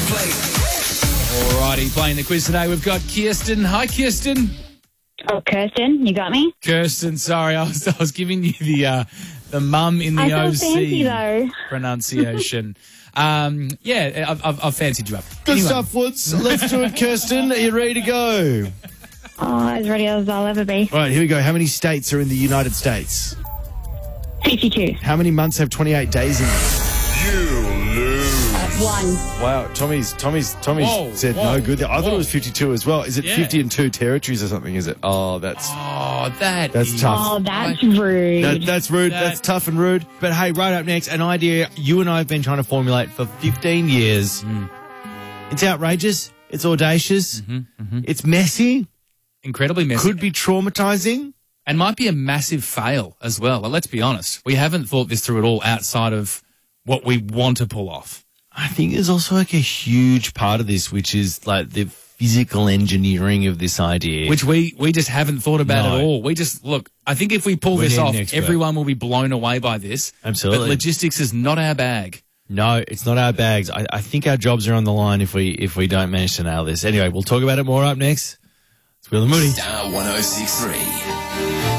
Alrighty, playing the quiz today, we've got Kirsten. Hi, Kirsten. Oh, Kirsten, you got me? Kirsten, sorry, I was giving you the mum in the I feel OC fancy, though. pronunciation. I've fancied you up. Good Anyway. stuff, Woods. Let's do it, Kirsten. Are you ready to go? Oh, as ready as I'll ever be. All right, here we go. How many states are in the United States? 52. How many months have 28 days in them? 1. Wow, Tommy's Whoa, said whoa, no good there. I thought whoa. it was 52 as well. Is it Yeah. 50 and 2 territories or something, is it? Oh, that's That's tough. Oh, that's rude. that's rude. That- That's tough and rude. But hey, right up next, an idea you and I have been trying to formulate for 15 years. It's outrageous. It's audacious. It's messy. incredibly messy. Could be traumatizing. And might be a massive fail as well. Well, let's be honest. We haven't thought this through at all outside of what we want to pull off. I think there's also like a huge part of this, which is like the physical engineering of this idea. Which we just haven't thought about No. at all. We just, look, I think if we pull We this need an off, expert. everyone will be blown away by this. Absolutely. But logistics is not our bag. No, it's not our bags. I think our jobs are on the line if we don't manage to nail this. Anyway, we'll talk about it more up next. It's Will and Moody. Star 106.3.